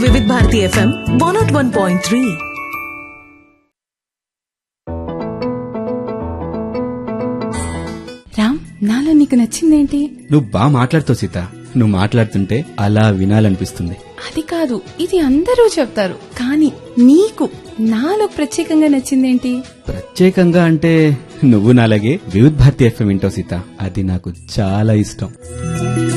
వివిధ భారతి FM 101.3. రామ్, నాలో నీకు నచ్చిందేంటి? నువ్వు బాగా మాట్లాడుతావు సీత. నువ్వు మాట్లాడుతుంటే అలా వినాలనిపిస్తుంది. అది కాదు, ఇది అందరూ చెప్తారు, కానీ నీకు నాలో ప్రత్యేకంగా నచ్చిందేంటి? ప్రత్యేకంగా అంటే నువ్వు నాలాగే వివిధ భారతి FM వింటావు సీత. అది నాకు చాలా ఇష్టం.